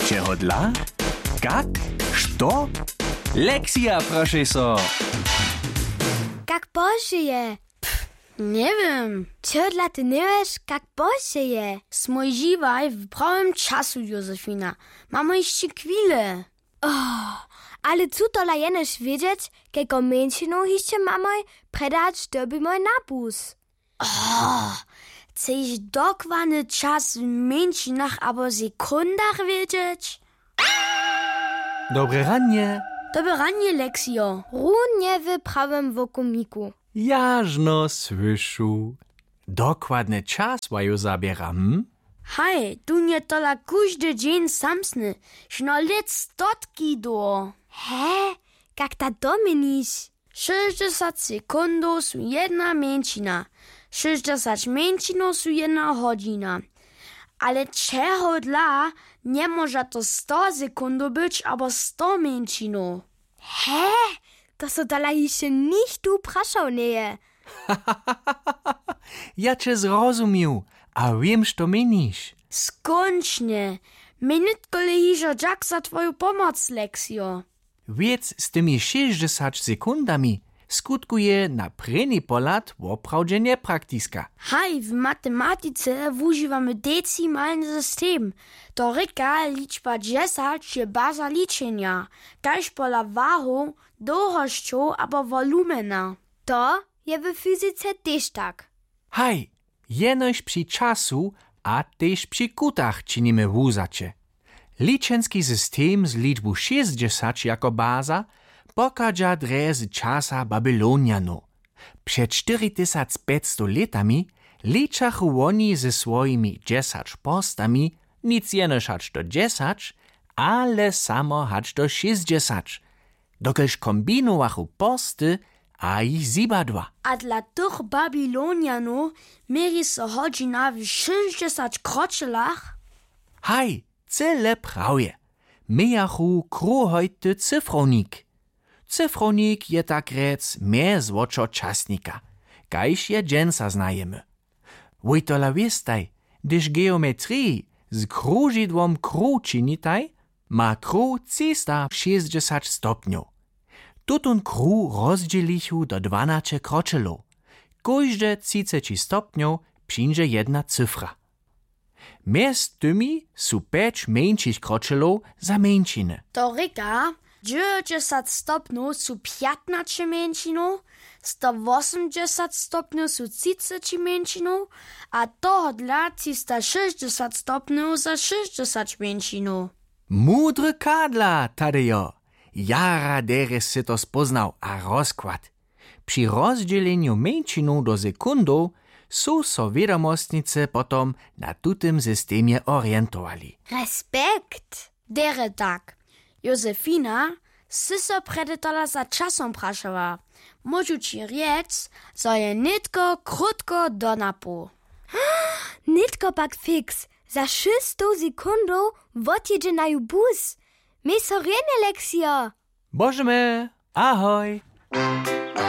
Čeho dla? Kak? Što? Lekcja, proszę so. Kak Boże je? Nie wiem. Čeho dla ty nie wiesz, kak Boże je? Smoj živaj w prawym czasu, Józefina. Mamy jeszcze chwilę. Ale co to la jenoś wiedzieć, keko mężczyzną jeszcze mamoj predać doby moj napus? Chcesz dokładny czas w mężczyznach albo sekundach wiedzieć? Dobre ranie. Dobre ranie, Leksio. Runie w prawym wokumiku. Jażno słyszu. Dokładny czas waju zabieram. Hej, tu nie tola każdy dzień samsny. Šno lit stotki do. Hä? Kak ta dominiš? 60 sekundów su jedna mężczyzna. 60 mężczyznów su jedna godzina. Ale czego dla nie może to 100 sekundów być albo 100 mężczyznów? Hä? To so dala jeszcze nicht du praszał nie. Ja cię zrozumiał, a wiem, co menisz. Skończnie. Minutko lehiżo dziak za twoją pomoc, Leksio. Wiec z tymi 60 sekundami skutkuje na preni polat woprawdzie nepraktiska. Hej, w matematyce używamy decimalny system. To ryka liczba 10 je baza liczenia. Kaž pola wahu, długością albo volumena. To je w fizyce też tak. Hej, jenoś przy czasu, a też przy kutach czynimy wuzacie. Liczenski system z liczbu 60 jako baza pokaża dre z czasa Babylonianu. Przed 4500 latami liczachu oni ze swoimi 10 postami nic jenoś hać do 10, ale samo hać do 60. Dokelż kombinowachu posty, a ich zibadła. A dla tych Babylonianów mieli so godzina w 60 kroczelach? Hej, cyle prawie. Mijachu kruhojty cyfronik. Cyfronik je tak rec mehr złoczo czasnika, kajż je dżęsa znajemy. Wojtola wiestaj, gdyż geometrii z krużidłom kruh činitaj, ma kruh 360 stopniów. Tutun kruh rozdzielichu do 12 kroczelów. Każde 30 stopniów przyjdzie jedna cyfra. Między tymi są 5 mniejszych kroczelów za mężczyznę. To ryka 90 stopniów su 15 mężczyznów, 180 stopniów su 30 mężczyznów, a to dla 360 stopniów za 60 mężczyznów. Mudry kadla, Tadejo. Jara deres si to spoznał a rozkład. Przy rozdzieleniu mężczyznów do sekundów są so wiadomostnicy potom na tutym systemie orientowali. Respekt. Dere tak. Józefina, si so predetola za časom prašava. Môžu ci riec, zo je nitko krutko do napu. Nitko pak fix. Za 600 sekundów wodjedzie na bus. My so rene, Leksio. Bożemy, ahoj!